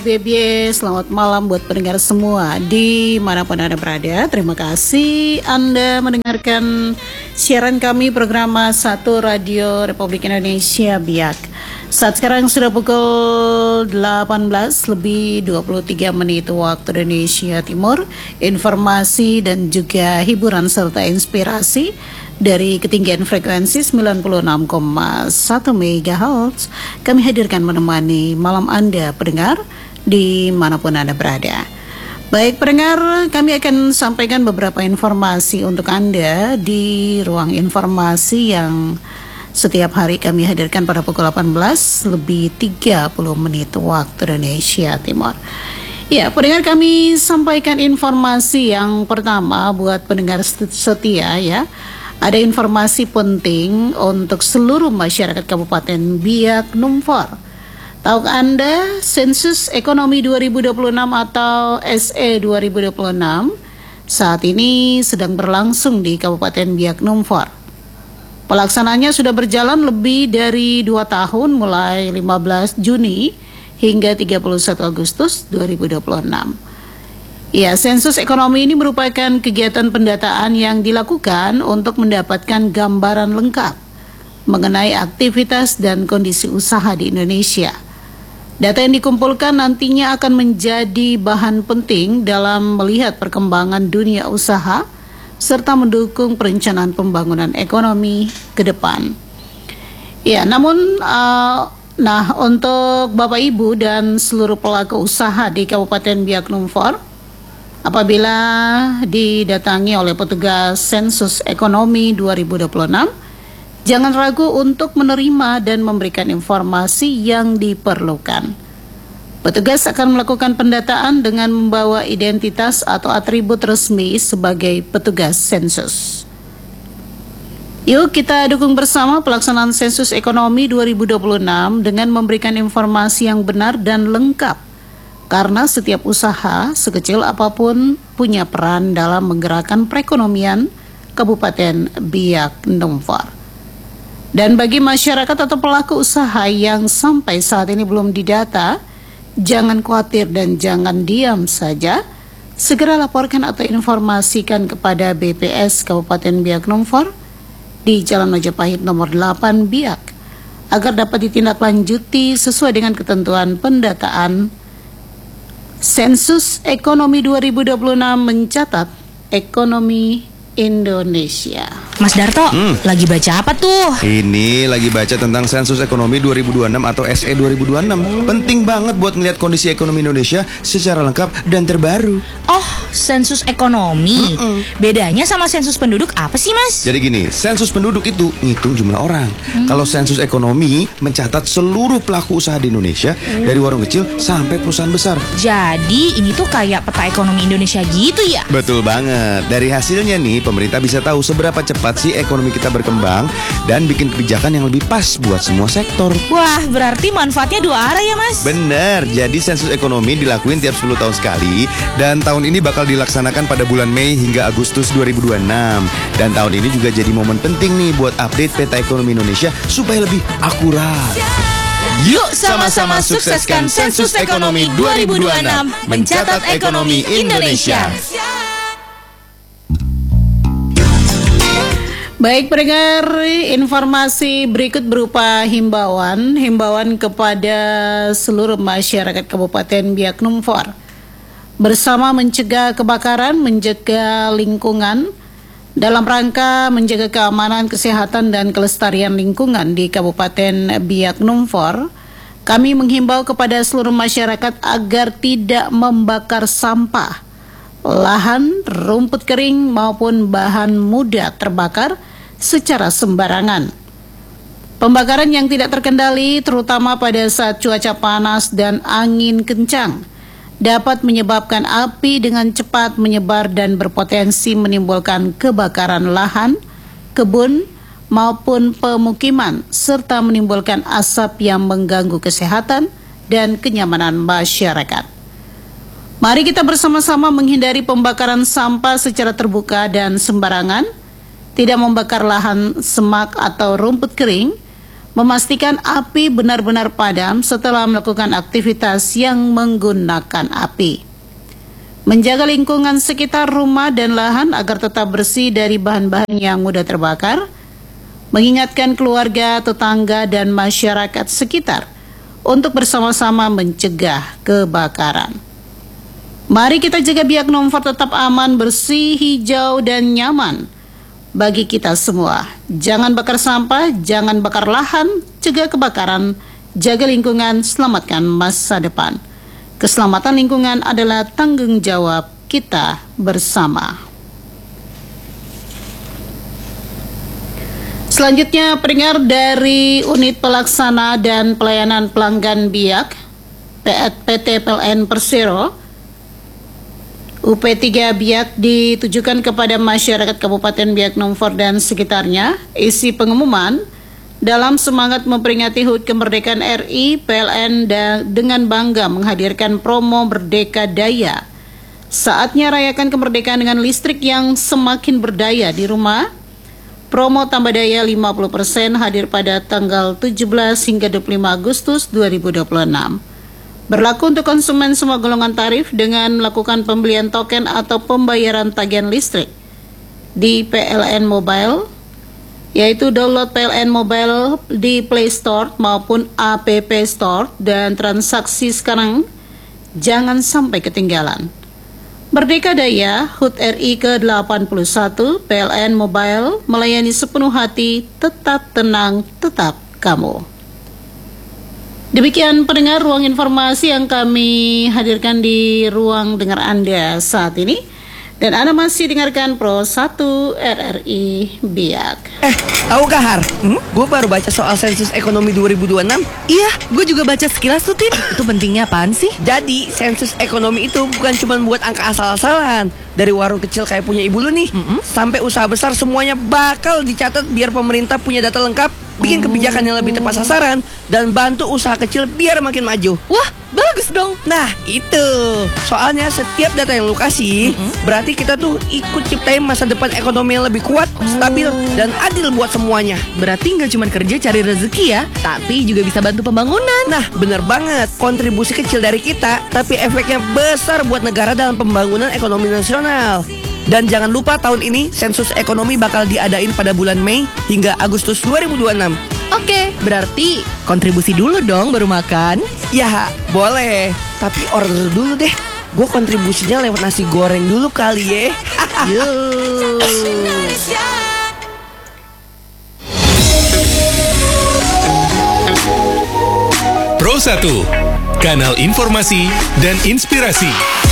BBS, selamat malam buat pendengar semua dimanapun Anda berada. Terima kasih Anda mendengarkan siaran kami program 1 Radio Republik Indonesia BIAK. Saat sekarang sudah pukul 18:23 waktu Indonesia Timur. Informasi dan juga hiburan serta inspirasi dari ketinggian frekuensi 96,1 MHz kami hadirkan menemani malam Anda pendengar dimanapun Anda berada. Baik pendengar, kami akan sampaikan beberapa informasi untuk Anda di ruang informasi yang setiap hari kami hadirkan pada pukul 18:30 waktu Indonesia Timur. Ya, pendengar, kami sampaikan informasi yang pertama buat pendengar setia ya. Ada informasi penting untuk seluruh masyarakat Kabupaten Biak Numfor. Tahukah Anda, Sensus Ekonomi 2026 atau SE 2026 saat ini sedang berlangsung di Kabupaten Biak Numfor. Pelaksanaannya sudah berjalan lebih dari 2 tahun mulai 15 Juni hingga 31 Agustus 2026. Ya, sensus ekonomi ini merupakan kegiatan pendataan yang dilakukan untuk mendapatkan gambaran lengkap mengenai aktivitas dan kondisi usaha di Indonesia. Data yang dikumpulkan nantinya akan menjadi bahan penting dalam melihat perkembangan dunia usaha serta mendukung perencanaan pembangunan ekonomi ke depan. Ya, namun untuk Bapak Ibu dan seluruh pelaku usaha di Kabupaten Biak Numfor, apabila didatangi oleh petugas Sensus Ekonomi 2026, jangan ragu untuk menerima dan memberikan informasi yang diperlukan. Petugas akan melakukan pendataan dengan membawa identitas atau atribut resmi sebagai petugas sensus. Yuk kita dukung bersama pelaksanaan Sensus Ekonomi 2026 dengan memberikan informasi yang benar dan lengkap. Karena setiap usaha, sekecil apapun, punya peran dalam menggerakkan perekonomian Kabupaten Biak Numfor. Dan bagi masyarakat atau pelaku usaha yang sampai saat ini belum didata, jangan khawatir dan jangan diam saja. Segera laporkan atau informasikan kepada BPS Kabupaten Biak Numfor di Jalan Majapahit nomor 8 Biak agar dapat ditindaklanjuti sesuai dengan ketentuan pendataan. Sensus Ekonomi 2026 mencatat ekonomi Indonesia. Mas Darto, lagi baca apa tuh? Ini lagi baca tentang Sensus Ekonomi 2026 atau SE 2026. Penting banget buat melihat kondisi ekonomi Indonesia secara lengkap dan terbaru. Oh, sensus ekonomi. Bedanya sama sensus penduduk apa sih, Mas? Jadi gini, sensus penduduk itu ngitung jumlah orang. Kalau sensus ekonomi mencatat seluruh pelaku usaha di Indonesia, dari warung kecil sampai perusahaan besar. Jadi ini tuh kayak peta ekonomi Indonesia gitu ya? Betul banget. Dari hasilnya nih, pemerintah bisa tahu seberapa cepat sih ekonomi kita berkembang dan bikin kebijakan yang lebih pas buat semua sektor. Wah, berarti manfaatnya 2 arah ya, Mas? Bener, jadi sensus ekonomi dilakuin tiap 10 tahun sekali dan tahun ini bakal dilaksanakan pada bulan Mei hingga Agustus 2026. Dan tahun ini juga jadi momen penting nih buat update peta ekonomi Indonesia supaya lebih akurat. Yuk sama-sama sukseskan sensus ekonomi 2026, mencatat ekonomi Indonesia. Baik pendengar, informasi berikut berupa himbauan kepada seluruh masyarakat Kabupaten Biak Numfor. Bersama mencegah kebakaran, menjaga lingkungan, dalam rangka menjaga keamanan, kesehatan, dan kelestarian lingkungan di Kabupaten Biak Numfor, kami menghimbau kepada seluruh masyarakat agar tidak membakar sampah, lahan, rumput kering, maupun bahan mudah terbakar secara sembarangan. Pembakaran yang tidak terkendali, terutama pada saat cuaca panas dan angin kencang, dapat menyebabkan api dengan cepat menyebar dan berpotensi menimbulkan kebakaran lahan, kebun, maupun pemukiman, serta menimbulkan asap yang mengganggu kesehatan dan kenyamanan masyarakat. Mari kita bersama-sama menghindari pembakaran sampah secara terbuka dan sembarangan, tidak membakar lahan, semak, atau rumput kering, memastikan api benar-benar padam setelah melakukan aktivitas yang menggunakan api. Menjaga lingkungan sekitar rumah dan lahan agar tetap bersih dari bahan-bahan yang mudah terbakar. Mengingatkan keluarga, tetangga, dan masyarakat sekitar untuk bersama-sama mencegah kebakaran. Mari kita jaga Biak Numfor tetap aman, bersih, hijau, dan nyaman bagi kita semua. Jangan bakar sampah, jangan bakar lahan, cegah kebakaran, jaga lingkungan, selamatkan masa depan. Keselamatan lingkungan adalah tanggung jawab kita bersama. Selanjutnya, pendengar dari Unit Pelaksana dan Pelayanan Pelanggan Biak, PT PLN Persero, UP3 Biak ditujukan kepada masyarakat Kabupaten Biak Numfor dan sekitarnya. Isi pengumuman: dalam semangat memperingati HUT kemerdekaan RI, PLN dengan bangga menghadirkan promo Merdeka Daya. Saatnya rayakan kemerdekaan dengan listrik yang semakin berdaya di rumah. Promo tambah daya 50% hadir pada tanggal 17 hingga 25 Agustus 2026. Berlaku untuk konsumen semua golongan tarif dengan melakukan pembelian token atau pembayaran tagihan listrik di PLN Mobile, yaitu download PLN Mobile di Play Store maupun App Store, dan transaksi sekarang jangan sampai ketinggalan. Merdeka Daya HUT RI ke-81, PLN Mobile melayani sepenuh hati, tetap tenang, tetap kamu. Demikian pendengar ruang informasi yang kami hadirkan di ruang dengar Anda saat ini. Dan Anda masih dengarkan Pro 1 RRI Biak. Tahu gak Har? Gue baru baca soal sensus ekonomi 2026. Iya, gue juga baca sekilas tuh, Tin. Itu pentingnya apaan sih? Jadi sensus ekonomi itu bukan cuma buat angka asal-asalan. Dari warung kecil kayak punya ibu lu nih, sampai usaha besar semuanya bakal dicatat biar pemerintah punya data lengkap, bikin kebijakan yang lebih tepat sasaran, dan bantu usaha kecil biar makin maju. Wah, bagus dong. Nah itu, soalnya setiap data yang lu kasih, berarti kita tuh ikut ciptain masa depan ekonomi yang lebih kuat, stabil, dan adil buat semuanya. Berarti nggak cuma kerja cari rezeki ya, tapi juga bisa bantu pembangunan. Nah bener banget, kontribusi kecil dari kita, tapi efeknya besar buat negara dalam pembangunan ekonomi nasional. Dan jangan lupa tahun ini sensus ekonomi bakal diadain pada bulan Mei hingga Agustus 2026. Oke, berarti kontribusi dulu dong baru makan. Ya boleh, tapi order dulu deh. Gue kontribusinya lewat nasi goreng dulu kali ya. Pro 1, kanal informasi dan inspirasi.